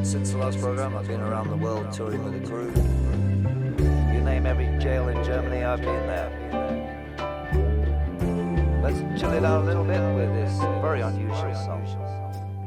Since the last program, I've been around the world touring with a crew. You name every jail in Germany, I've been there. Let's chill it out a little bit with this very unusual song.